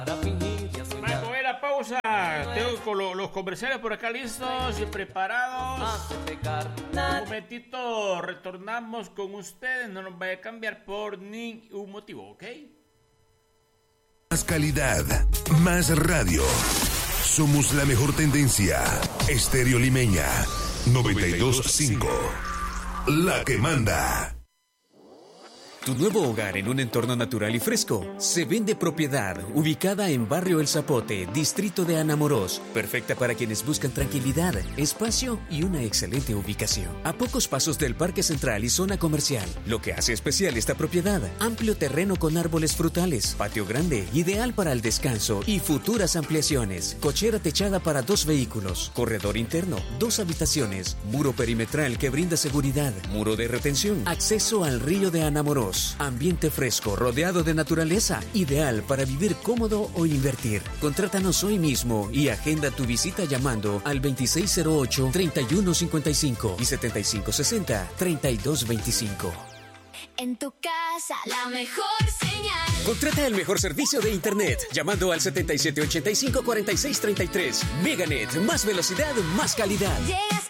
Vamos a ver la pausa. Tengo con los comerciales por acá listos y preparados. Un momentito, retornamos con ustedes. No nos vaya a cambiar por ningún motivo, ¿ok? Más calidad, más radio. Somos la mejor tendencia. Estéreo Limeña 92.5. La que manda. Tu nuevo hogar en un entorno natural y fresco. Se vende propiedad, ubicada en Barrio El Zapote, distrito de Anamorós. Perfecta para quienes buscan tranquilidad, espacio y una excelente ubicación. A pocos pasos del Parque Central y zona comercial. Lo que hace especial esta propiedad: amplio terreno con árboles frutales, patio grande, ideal para el descanso y futuras ampliaciones. Cochera techada para 2 vehículos, corredor interno, 2 habitaciones, muro perimetral que brinda seguridad, muro de retención, acceso al río de Anamorós. Ambiente fresco, rodeado de naturaleza, ideal para vivir cómodo o invertir. Contrátanos hoy mismo y agenda tu visita llamando al 2608-3155 y 7560-3225. En tu casa, la mejor señal. Contrata el mejor servicio de internet llamando al 7785-4633. Meganet, más velocidad, más calidad. Llegas